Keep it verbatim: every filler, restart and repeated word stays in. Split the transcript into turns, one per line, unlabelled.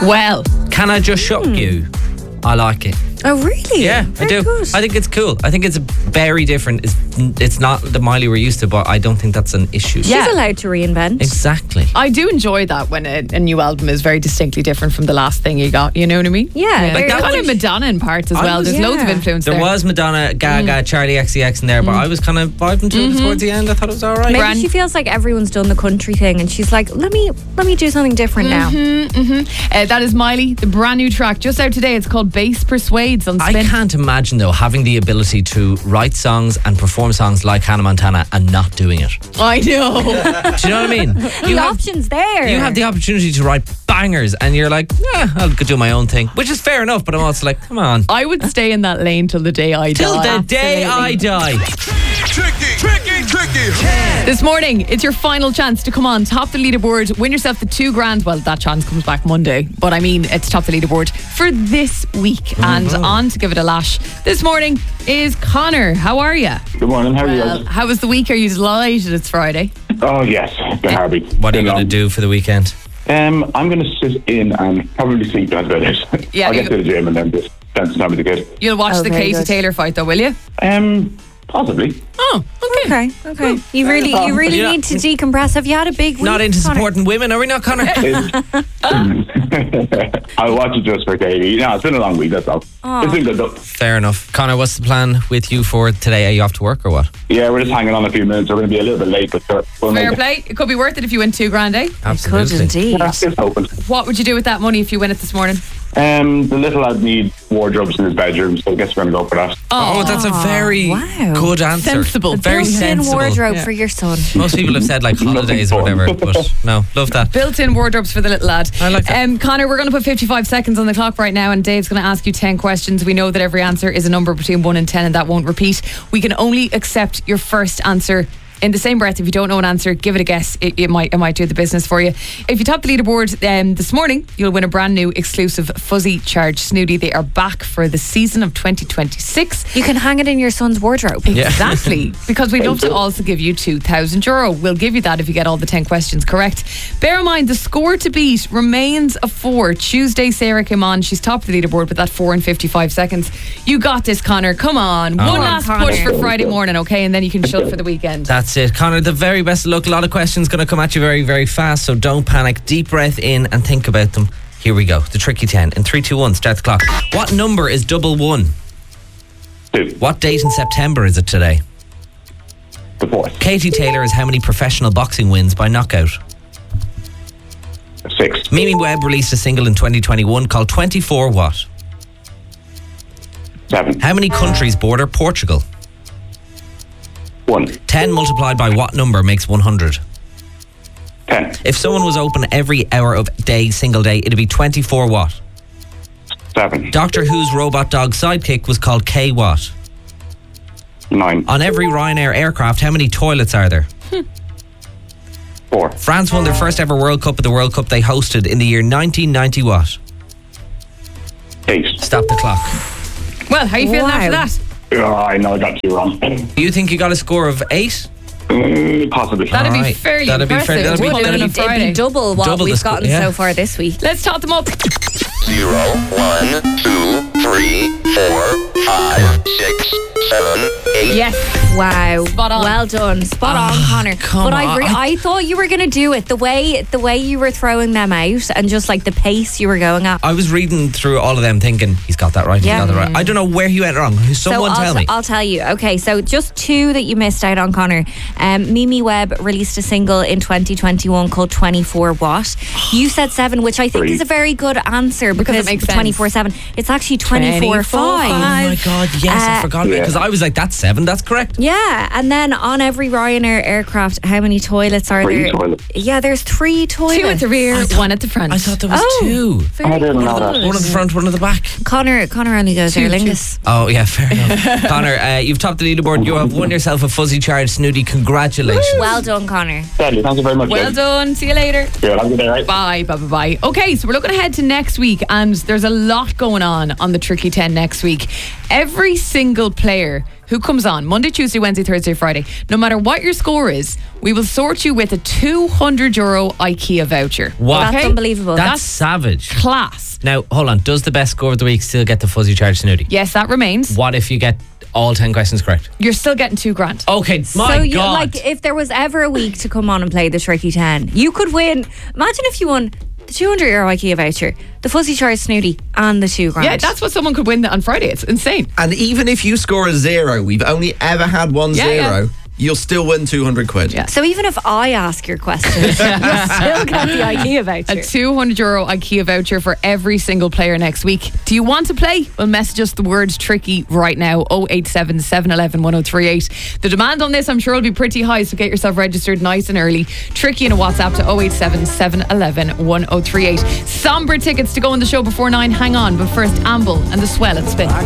Well,
Can I just shock
Hmm.
you? I like it.
Oh, really?
Yeah, I
Very
do.
good.
I think it's cool. I think it's very different. It's, it's not the Miley we're used to, but I don't think that's an issue.
She's
Yeah.
allowed to reinvent.
Exactly.
I do enjoy that when a, a new album is very distinctly different from the last thing you got. You know what I mean?
Yeah,
Like
very
that
much.
kind of Madonna in parts as
I
well.
was-
There's loads of
Yeah.
influence
There
there.
was Madonna, Gaga, Charlie X C X in there, but I was kind of vibing to it towards the end. I thought it was all right.
Maybe
Gran-
she feels like everyone's done the country thing, and she's like, "Let me, let me do something different now."
Uh, that is Miley, the brand new track just out today. It's called Bass Persuades on
I
Spin.
can't imagine, though, having the ability to write songs and perform songs like Hannah Montana and not doing it.
I know.
Do you know what I mean?
The
You have,
option's there.
you have the opportunity to write bangers, and you're like, yeah, I'll go do my own thing, which is fair enough, but I'm also like, come on.
I would stay in that lane till the day I
Till
die.
the day I die.
Tricky, tricky, tricky.
This morning, it's your final chance to come on top the leaderboard, win yourself the two grand. Well, that chance comes back Monday, but I mean, it's top the leaderboard for this week. And on to give it a lash this morning is Connor. How are you?
Good morning, how are
Well,
you?
how was the week? Are you delighted it's Friday?
Oh, yes, the Harvey.
What are you going to do for the weekend?
Um, I'm going to sit in and probably sleep, that's about it.
Yeah,
I'll
you-
get to the gym and then just spend some time with the kid.
You'll watch
Oh,
the
very
Katie
good.
Taylor fight though, will you?
Um, possibly.
Oh, okay.
Okay, okay. You really, you really
Yeah.
need to decompress. Have you had a big week?
Not into
Connor?
supporting women, are we not, Connor?
I'll watch it just for Katie. No, it's been a long week, that's all. It's been good though.
Fair enough. Connor, what's the plan with you for today? Are you off to work or what?
Yeah, we're just hanging on a few minutes. We're going to be a little bit late, but sure, we'll
Fair
make
play. It could be worth it if you win two grand, eh?
Could indeed.
it. Yeah, it's open.
What would you do with that money if you win it this morning?
Um, the little lad needs wardrobes in his bedroom, so I guess we're going to go for that.
Oh, that's a very
wow.
good answer.
Sensible.
Very
Built-in
sensible.
wardrobe
Yeah.
for your son.
Most people have said like holidays or
fun.
whatever, but no, love that.
Built-in wardrobes for the little lad.
I like that.
Um, Connor, we're going to put fifty-five seconds on the clock right now, and Dave's going to ask you ten questions. We know that every answer is a number between one and ten, and that won't repeat. We can only accept your first answer. In the same breath, if you don't know an answer, give it a guess. It, it might it might do the business for you. If you top the leaderboard um, this morning, you'll win a brand new exclusive Fuzzy Charge Snooty. They are back for the season of twenty twenty-six.
You can hang it in your son's wardrobe.
Exactly, because we'd love to also give you two thousand euro. We'll give you that if you get all the ten questions correct. Bear in mind, the score to beat remains a four. Tuesday, Sarah came on. She's top of the leaderboard with that four and fifty-five seconds. You got this, Connor. Come on. One
on,
last
Connor.
push for Friday morning, okay? And then you can shut for the weekend.
That's it. Connor, the very best of luck. A lot of questions going to come at you very, very fast, so don't panic. Deep breath in and think about them. Here we go. The Tricky ten. In three, two, one, start the clock. What number is double one?
Two,
What date in September is it today?
the fourth,
Katie Taylor has how many professional boxing wins by knockout?
six,
Mimi Webb released a single in twenty twenty-one called twenty-four what?
seven,
How many countries border Portugal?
one,
ten multiplied by what number makes one hundred?
ten,
If someone was open every hour of day, single day, it'd be twenty-four what?
seven,
Doctor Who's robot dog sidekick was called K what?
nine,
On every Ryanair aircraft, how many toilets are there?
four,
France won their first ever World Cup at the World Cup they hosted in the year nineteen ninety what?
eight.
Stop the clock.
Well, how are you feeling
Wow.
after that?
Oh, I know I got two wrong.
Do you think you got a score of eight?
Mm, possibly.
That'd be
Alright.
fairly
That'd be
impressive.
fair- that'd be-
Coming
that'd
in
be-
on
It'd
Friday.
be double what
Double the
we've
score,
gotten
yeah.
so far this week.
Let's tot them up.
Zero, one, two, three, four, five, six, seven, eight.
Yes.
Wow.
Spot on.
Well done. Spot on, Connor.
come
but I, re-
on.
I thought you were going to do it the way the way you were throwing them out and just like the pace you were going at.
I was reading through all of them thinking, he's got that right,
Yeah.
he's got that right. I don't know where he went wrong. Someone
so I'll,
tell
t-
me.
I'll tell you. Okay, so just two that you missed out on, Connor. Um, Mimi Webb released a single in twenty twenty-one called twenty-four what? You said seven, which I think
Three.
is a very good answer
Because
because,
it makes sense.
twenty-four seven. It's actually twenty-four five.
Oh my God, yes, I
Uh,
forgot about it because I was like, that's seven, that's correct.
Yeah, and then on every Ryanair aircraft, how many toilets are
Three
there?
toilets.
Yeah, there's three toilets.
Two at the rear, one at the front.
I thought there was
Oh.
two.
Very
I didn't know
good.
that.
One at the front, one at the back.
Connor, Connor only goes Aer Lingus.
Oh, yeah, fair enough. Connor, uh, you've topped the leaderboard. You have won yourself a Fuzzy Charge Snooty. Congratulations.
Well done, Connor.
Thank you, thank you very much.
Well
guys.
done. See you later.
Yeah, have a good day, right?
Bye, bye, bye, bye. Okay, so we're looking ahead to next week, and there's a lot going on on the Tricky ten next week. Every single player who comes on Monday, Tuesday, Wednesday, Thursday, Friday, no matter what your score is, we will sort you with a two hundred euro IKEA voucher.
What?
That's unbelievable.
That's,
That's
savage.
Class.
Now, hold on. Does the best score of the week still get the fuzzy charge snooty?
Yes, that remains.
What if you get all ten questions correct?
You're still getting two grand.
Okay, my
so
God.
you, like, if there was ever a week to come on and play the Tricky ten, you could win. Imagine if you won the two hundred euro IKEA voucher, the fuzzy charge snooty, and the two grand.
Yeah, that's what someone could win on Friday. It's insane.
And even if you score a zero, we've only ever had one
Yeah,
zero.
yeah.
You'll still win two hundred quid.
Yeah.
So even if I ask your questions, you'll still get the IKEA voucher.
A two hundred euro IKEA voucher for every single player next week. Do you want to play? Well, message us the word tricky right now. oh eight seven, seven one one, one oh three eight. The demand on this, I'm sure, will be pretty high, so get yourself registered nice and early. Tricky in a WhatsApp to oh eight seven, seven one one, one oh three eight. Sombre tickets to go on the show before nine. Hang on, but first, Amble and the Swell at Spin.